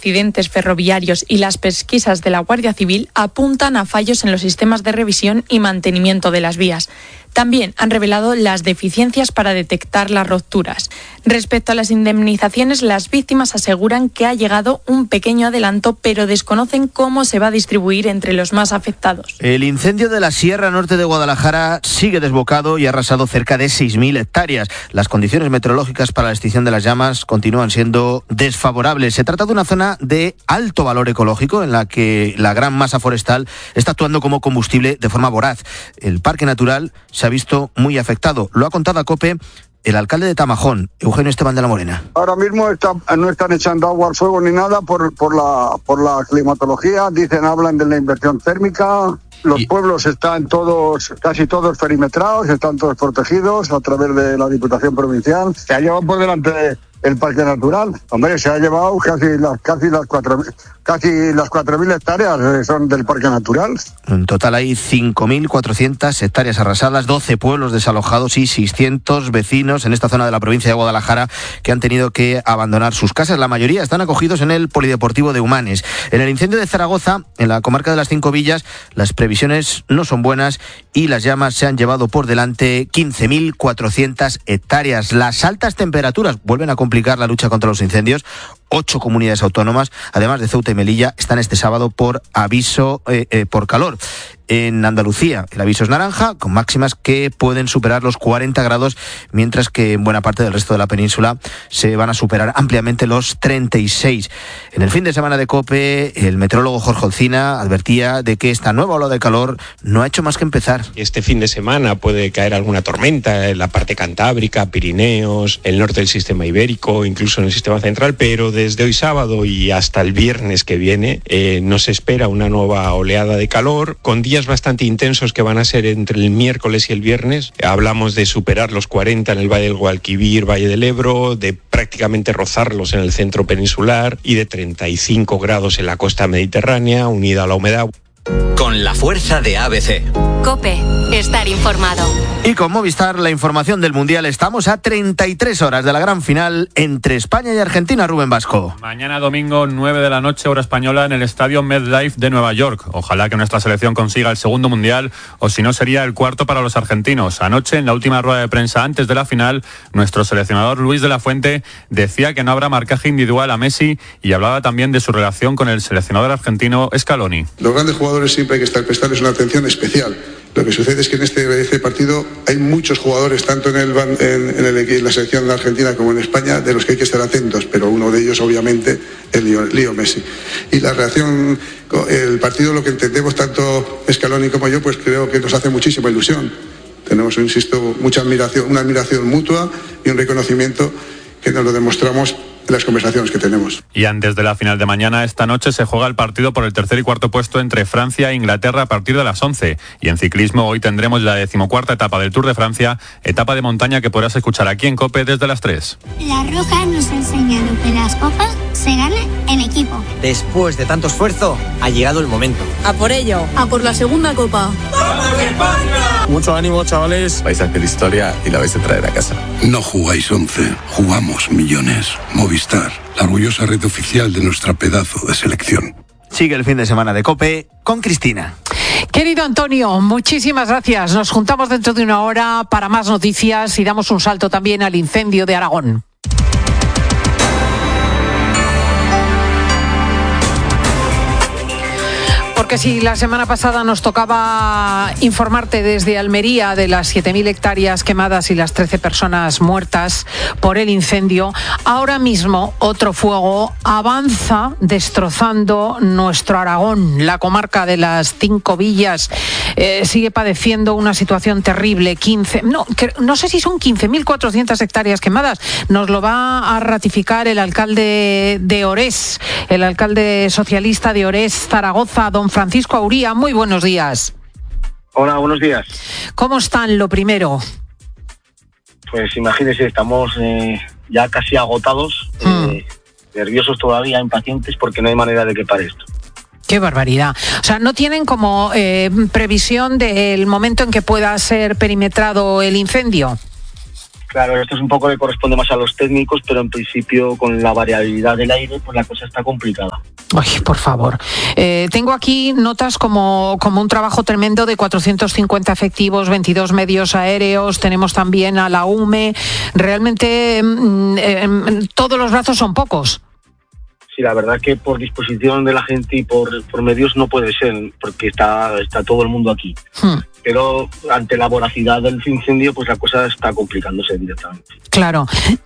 accidentes ferroviarios y las pesquisas de la Guardia Civil apuntan a fallos en los sistemas de revisión y mantenimiento de las vías. También han revelado las deficiencias para detectar las rupturas. Respecto a las indemnizaciones, las víctimas aseguran que ha llegado un pequeño adelanto, pero desconocen cómo se va a distribuir entre los más afectados. El incendio de la Sierra Norte de Guadalajara sigue desbocado y ha arrasado cerca de 6.000 hectáreas. Las condiciones meteorológicas para la extinción de las llamas continúan siendo desfavorables. Se trata de una zona de alto valor ecológico en la que la gran masa forestal está actuando como combustible de forma voraz. El parque natural se ha visto muy afectado. Lo ha contado a COPE el alcalde de Tamajón, Eugenio Esteban de la Morena. Ahora mismo no están echando agua al fuego ni nada por la climatología. Hablan de la inversión térmica. Los pueblos están casi todos perimetrados, están todos protegidos a través de la Diputación Provincial. Se ha llevado por delante el parque natural. Hombre, se ha llevado casi las 4.000 hectáreas son del parque natural. En total hay 5.400 hectáreas arrasadas, 12 pueblos desalojados y 600 vecinos en esta zona de la provincia de Guadalajara que han tenido que abandonar sus casas. La mayoría están acogidos en el Polideportivo de Humanes. En el incendio de Zaragoza, en la comarca de las Cinco Villas, las previsiones no son buenas y las llamas se han llevado por delante 15.400 hectáreas. Las altas temperaturas vuelven a complicar la lucha contra los incendios. 8 comunidades autónomas, además de Ceuta y Melilla, están este sábado por aviso por calor. En Andalucía el aviso es naranja, con máximas que pueden superar los 40 grados, mientras que en buena parte del resto de la península se van a superar ampliamente los 36. En el fin de semana de COPE, el meteorólogo Jorge Olcina advertía de que esta nueva ola de calor no ha hecho más que empezar. Este fin de semana puede caer alguna tormenta en la parte cantábrica, Pirineos, el norte del sistema ibérico, incluso en el sistema central, pero desde hoy sábado y hasta el viernes que viene nos espera una nueva oleada de calor, con días bastante intensos que van a ser entre el miércoles y el viernes. Hablamos de superar los 40 en el Valle del Guadalquivir, Valle del Ebro, de prácticamente rozarlos en el centro peninsular y de 35 grados en la costa mediterránea, unida a la humedad. Con la fuerza de ABC. COPE, estar informado. Y con Movistar, la información del Mundial. Estamos a 33 horas de la gran final entre España y Argentina. Rubén Vasco. Mañana domingo, 9 de la noche, hora española, en el estadio MetLife de Nueva York. Ojalá que nuestra selección consiga el segundo Mundial, o si no sería el cuarto para los argentinos. Anoche, en la última rueda de prensa antes de la final, nuestro seleccionador Luis de la Fuente decía que no habrá marcaje individual a Messi y hablaba también de su relación con el seleccionador argentino Scaloni. Los grandes jugadores siempre hay que prestarles una atención especial. Lo que sucede es que en este partido hay muchos jugadores, tanto en la selección de Argentina como en España, de los que hay que estar atentos, pero uno de ellos obviamente es Leo Messi. Y la reacción, el partido, lo que entendemos tanto Scaloni como yo, pues creo que nos hace muchísima ilusión. Tenemos, insisto, una admiración mutua y un reconocimiento que nos lo demostramos en las conversaciones que tenemos. Y antes de la final de mañana, esta noche se juega el partido por el tercer y cuarto puesto entre Francia e Inglaterra a partir de las 11. Y en ciclismo hoy tendremos la 14ª etapa del Tour de Francia, etapa de montaña que podrás escuchar aquí en COPE desde las 3. La Roja nos ha enseñado que las copas se ganan en equipo. Después de tanto esfuerzo, ha llegado el momento. A por ello, a por la segunda copa. ¡Vamos España! Mucho ánimo, chavales. Vais a hacer historia y la vais a traer a casa. No jugáis 11, jugamos millones. Movistar, la orgullosa red oficial de nuestra pedazo de selección. Sigue el fin de semana de COPE con Cristina. Querido Antonio, muchísimas gracias. Nos juntamos dentro de una hora para más noticias y damos un salto también al incendio de Aragón. Porque si la semana pasada nos tocaba informarte desde Almería de las 7.000 hectáreas quemadas y las 13 personas muertas por el incendio, ahora mismo otro fuego avanza destrozando nuestro Aragón. La comarca de las Cinco Villas sigue padeciendo una situación terrible. No sé si son 15.400 hectáreas quemadas. Nos lo va a ratificar el alcalde de Orés, el alcalde socialista de Orés, Zaragoza, don Francisco Auría. Muy buenos días. Hola, buenos días. ¿Cómo están, lo primero? Pues imagínese, estamos ya casi agotados, nerviosos todavía, impacientes, porque no hay manera de que pare esto. ¡Qué barbaridad! O sea, ¿no tienen como previsión del momento en que pueda ser perimetrado el incendio? Claro, esto es un poco que corresponde más a los técnicos, pero en principio con la variabilidad del aire, pues la cosa está complicada. Ay, por favor. Tengo aquí notas como un trabajo tremendo de 450 efectivos, 22 medios aéreos, tenemos también a la UME. Realmente todos los brazos son pocos. Sí, la verdad que por disposición de la gente y por medios no puede ser, porque está todo el mundo aquí. Pero ante la voracidad del incendio, pues la cosa está complicándose directamente. Claro.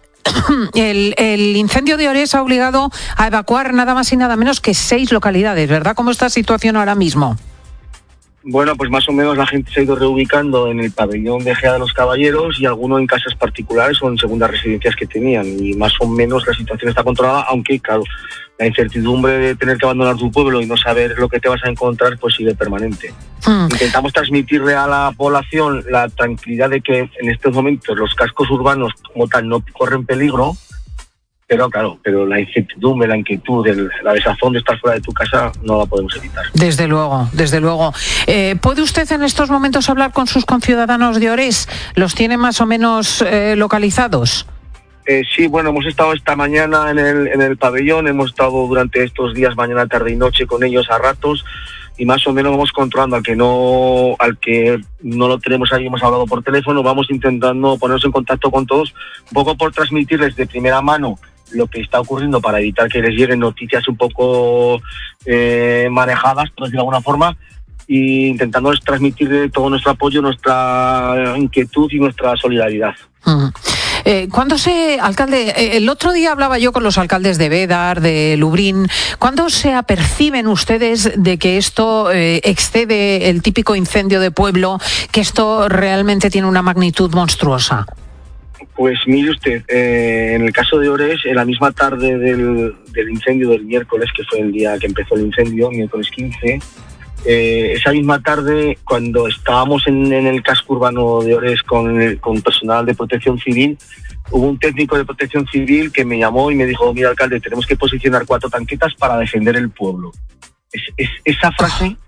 El incendio de Orés ha obligado a evacuar nada más y nada menos que 6 localidades, ¿verdad? ¿Cómo está la situación ahora mismo? Bueno, pues más o menos la gente se ha ido reubicando en el pabellón de Ejea de los Caballeros y algunos en casas particulares o en segundas residencias que tenían. Y más o menos la situación está controlada, aunque, claro, la incertidumbre de tener que abandonar tu pueblo y no saber lo que te vas a encontrar, pues sigue permanente. Intentamos transmitirle a la población la tranquilidad de que en estos momentos los cascos urbanos como tal no corren peligro, pero claro, la incertidumbre, la inquietud, la desazón de estar fuera de tu casa no la podemos evitar. Desde luego, desde luego. ¿Puede usted en estos momentos hablar con sus conciudadanos de Orés? ¿Los tiene más o menos localizados? Sí, bueno, hemos estado esta mañana en el pabellón, hemos estado durante estos días, mañana, tarde y noche, con ellos a ratos, y más o menos vamos controlando al que no lo tenemos ahí, hemos hablado por teléfono, vamos intentando ponernos en contacto con todos, un poco por transmitirles de primera mano lo que está ocurriendo para evitar que les lleguen noticias un poco manejadas, por decirlo de alguna forma, e intentándoles transmitir todo nuestro apoyo, nuestra inquietud y nuestra solidaridad. Alcalde, el otro día hablaba yo con los alcaldes de Bédar, de Lublin. ¿Cuándo se aperciben ustedes de que esto excede el típico incendio de pueblo, que esto realmente tiene una magnitud monstruosa? Pues mire usted, en el caso de Orés, en la misma tarde del incendio del miércoles, que fue el día que empezó el incendio, miércoles 15, esa misma tarde, cuando estábamos en el casco urbano de Orés con personal de protección civil, hubo un técnico de protección civil que me llamó y me dijo: mira, alcalde, tenemos que posicionar 4 tanquetas para defender el pueblo. Esa frase,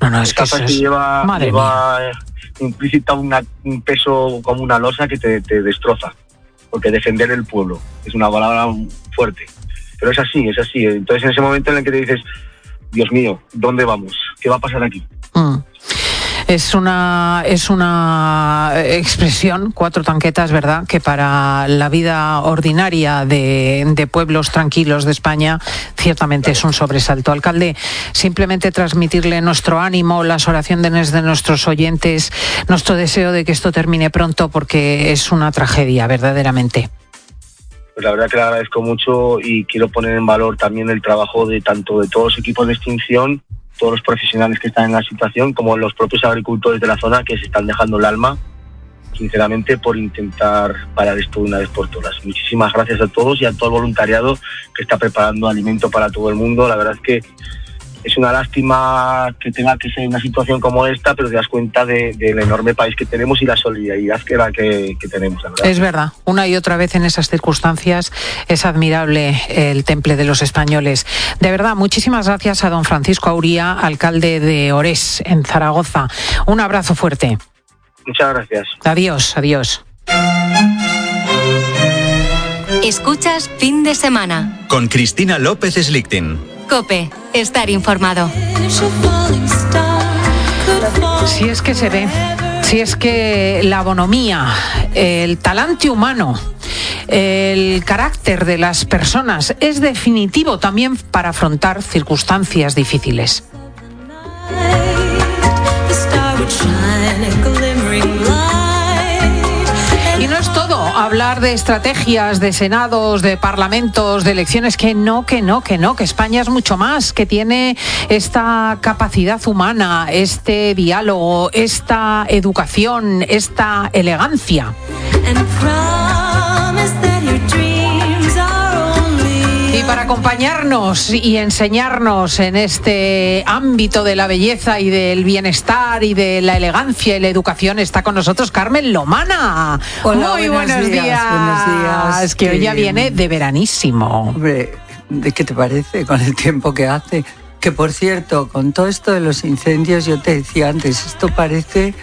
lleva implícita un peso como una losa que te destroza, porque defender el pueblo es una palabra fuerte, pero es así. Entonces, en ese momento en el que te dices: Dios mío, ¿dónde vamos? ¿Qué va a pasar aquí? Es una expresión, 4 tanquetas, ¿verdad?, que para la vida ordinaria de pueblos tranquilos de España ciertamente es un sobresalto. Alcalde, simplemente transmitirle nuestro ánimo, las oraciones de nuestros oyentes, nuestro deseo de que esto termine pronto, porque es una tragedia, verdaderamente. Pues la verdad que le agradezco mucho y quiero poner en valor también el trabajo de todos los equipos de extinción, todos los profesionales que están en la situación, como los propios agricultores de la zona, que se están dejando el alma, sinceramente, por intentar parar esto de una vez por todas. Muchísimas gracias a todos y a todo el voluntariado que está preparando alimento para todo el mundo. La verdad es que es una lástima que tenga que ser una situación como esta, pero te das cuenta del enorme país que tenemos y la solidaridad que tenemos, la verdad. Es verdad, una y otra vez en esas circunstancias es admirable el temple de los españoles. De verdad, muchísimas gracias a don Francisco Auría, alcalde de Orés, en Zaragoza. Un abrazo fuerte. Muchas gracias. Adiós. Escuchas Fin de Semana con Cristina López Slichting. COPE, estar informado. Si es que se ve, si es que la bonomía, el talante humano, el carácter de las personas es definitivo también para afrontar circunstancias difíciles. Y no es todo hablar de estrategias, de senados, de parlamentos, de elecciones, que España es mucho más, que tiene esta capacidad humana, este diálogo, esta educación, esta elegancia. Y para acompañarnos y enseñarnos en este ámbito de la belleza y del bienestar y de la elegancia y la educación está con nosotros Carmen Lomana. Hola, muy buenos días. Buenos días. Es que hoy ya viene de veranísimo. Hombre, ¿de qué te parece con el tiempo que hace? Que por cierto, con todo esto de los incendios, yo te decía antes, esto parece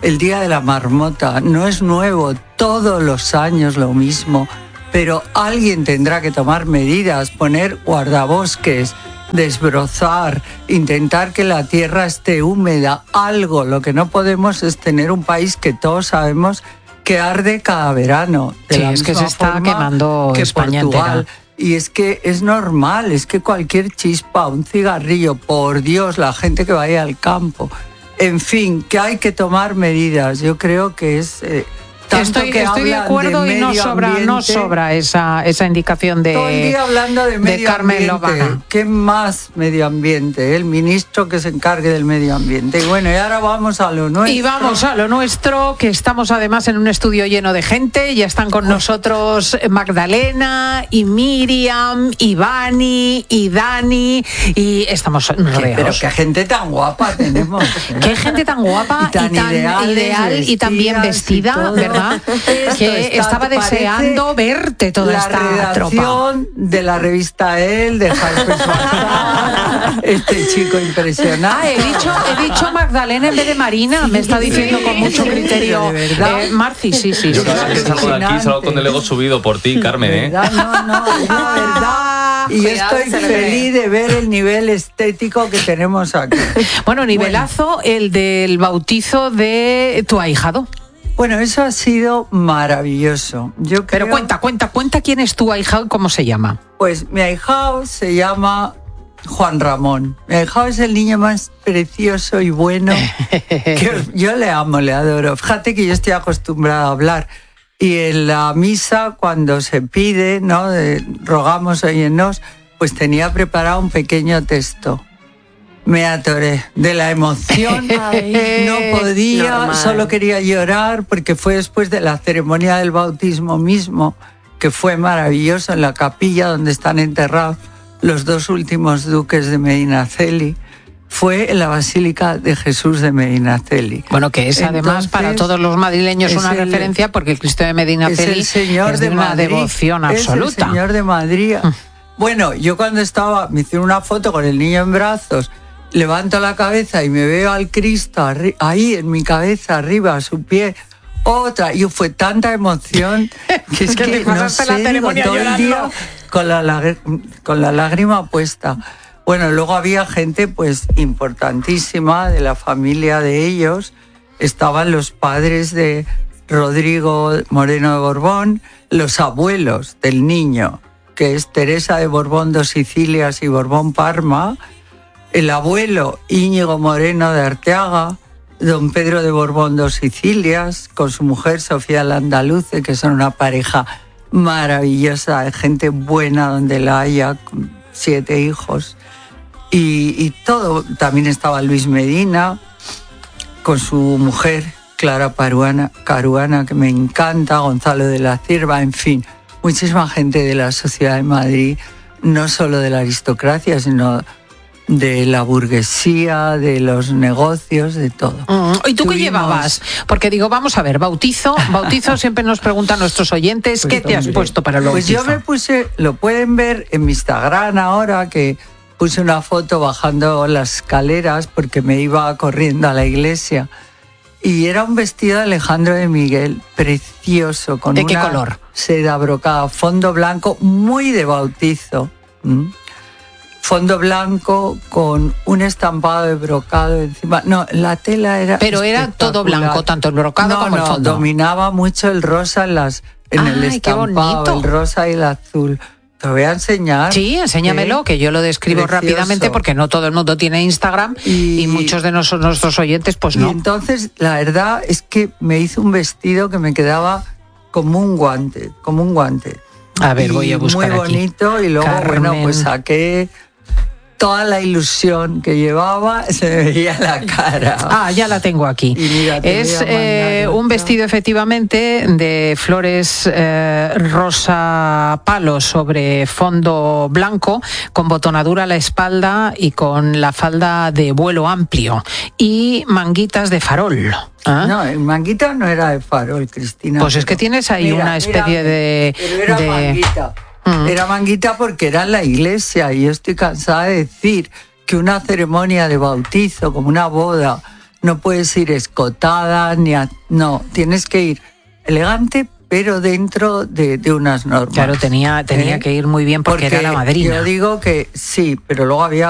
el Día de la Marmota. No es nuevo, todos los años lo mismo, pero alguien tendrá que tomar medidas, poner guardabosques, desbrozar, intentar que la tierra esté húmeda, algo. Lo que no podemos es tener un país que todos sabemos que arde cada verano. Sí, es que se está quemando España entera. Y es que es normal, es que cualquier chispa, un cigarrillo, por Dios, la gente que vaya al campo. En fin, que hay que tomar medidas. Yo creo que es... Estoy de acuerdo y no sobra esa indicación de, todo el día hablando de Carmen Lobana. ¿Qué más medio ambiente? El ministro que se encargue del medio ambiente. Y bueno, y ahora vamos a lo nuestro. Y vamos a lo nuestro, que estamos además en un estudio lleno de gente. Ya están con nosotros Magdalena y Miriam y Vani y Dani y estamos rodeados. Pero qué gente tan guapa tenemos. Qué gente tan guapa y tan ideal y tan bien vestida, ¿verdad? Que estaba deseando verte toda esta tropa. La redacción de la revista Elle, de Jaime Suárez, este chico impresionante. He dicho Magdalena en vez de Marina, me está diciendo con mucho criterio. Marci, sí. Yo cada vez que salgo de aquí salgo con el ego subido por ti, Carmen, ¿eh? No, es verdad. Y estoy feliz de ver el nivel estético que tenemos aquí. Bueno, nivelazo el del bautizo de tu ahijado. Bueno, eso ha sido maravilloso. Pero cuenta quién es tu ahijado y cómo se llama. Pues mi ahijado se llama Juan Ramón. Mi ahijado es el niño más precioso y bueno. Yo le amo, le adoro. Fíjate que yo estoy acostumbrada a hablar. Y en la misa, cuando se pide, ¿no? Rogamos, óyenos, pues tenía preparado un pequeño texto. Me atoré de la emoción, no podía, normal. Solo quería llorar porque fue después de la ceremonia del bautismo mismo, que fue maravilloso en la capilla donde están enterrados los dos últimos duques de Medinaceli. Fue en la Basílica de Jesús de Medinaceli. Bueno, que es además para todos los madrileños una referencia porque el Cristo de Medinaceli es de una devoción absoluta. Es el Señor de Madrid. Bueno, yo cuando estaba, me hicieron una foto con el niño en brazos, levanto la cabeza y me veo al Cristo ahí en mi cabeza, arriba, a su pie. Otra, y fue tanta emoción que es que no sé, todo el día con la lágrima puesta. Bueno, luego había gente pues importantísima de la familia de ellos. Estaban los padres de Rodrigo Moreno de Borbón, los abuelos del niño, que es Teresa de Borbón dos Sicilias y Borbón Parma, el abuelo Íñigo Moreno de Arteaga, don Pedro de Borbón dos Sicilias, con su mujer Sofía Landaluce, que son una pareja maravillosa, de gente buena donde la haya, con 7 hijos. Y todo, también estaba Luis Medina, con su mujer Clara Caruana, que me encanta, Gonzalo de la Cierva, en fin, muchísima gente de la sociedad de Madrid, no solo de la aristocracia, sino de la burguesía, de los negocios, de todo. ¿Y tú qué llevabas? Porque digo, vamos a ver, bautizo siempre nos preguntan nuestros oyentes, pues, ¿qué te has puesto para el bautizo? Pues yo me puse, lo pueden ver en mi Instagram ahora, que puse una foto bajando las escaleras porque me iba corriendo a la iglesia. Y era un vestido de Alejandro de Miguel, precioso, con ¿de qué color? Seda brocada, fondo blanco, muy de bautizo. Fondo blanco con un estampado de brocado encima. No, la tela era pero era todo blanco, tanto el brocado como el fondo. Dominaba mucho el rosa en el estampado, el rosa y el azul. Te voy a enseñar. Sí, enséñamelo, que yo lo describo rápidamente porque no todo el mundo tiene Instagram y muchos de nuestros oyentes pues no. Y entonces la verdad es que me hizo un vestido que me quedaba como un guante. A ver, voy a buscar muy bonito aquí. Y luego, Carmen. Bueno, pues saqué toda la ilusión que llevaba, se me veía la cara. Ya la tengo aquí. Mira, es un vestido efectivamente de flores rosa palo sobre fondo blanco, con botonadura a la espalda y con la falda de vuelo amplio y manguitas de farol. No, el manguita no era de farol, Cristina. Pues es que tienes ahí una especie de... Pero era manguita. Era manguita porque era en la iglesia y yo estoy cansada de decir que una ceremonia de bautizo, como una boda, no puedes ir escotada, no, tienes que ir elegante, pero dentro de unas normas. Claro, tenía que ir muy bien porque era la madrina. Yo digo que sí, pero luego había